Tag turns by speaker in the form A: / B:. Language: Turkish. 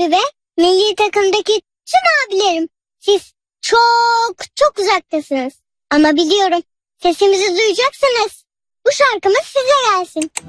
A: abi ve milli takımdaki tüm abilerim. Siz çok çok uzaktasınız. Ama biliyorum sesimizi duyacaksınız. Bu şarkımız size gelsin.